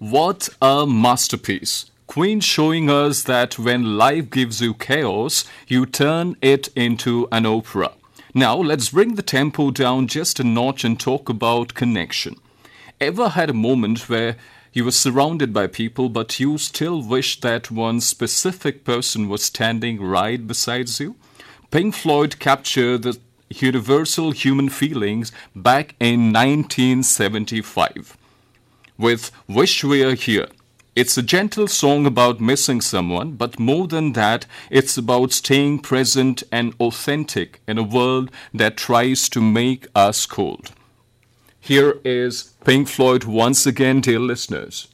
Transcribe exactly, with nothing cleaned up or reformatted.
What a masterpiece. Queen showing us that when life gives you chaos, you turn it into an opera. Now, let's bring the tempo down just a notch and talk about connection. Ever had a moment where you were surrounded by people, but you still wish that one specific person was standing right beside you? Pink Floyd captured the universal human feelings back in nineteen seventy-five with Wish We're Here. It's a gentle song about missing someone, but more than that, it's about staying present and authentic in a world that tries to make us cold. Here is Pink Floyd once again, dear listeners.